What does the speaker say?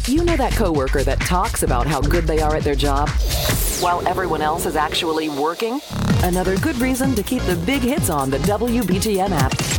You know that coworker that talks about how good they are at their job while everyone else is actually working? Another good reason to keep the big hits on the WBTM app.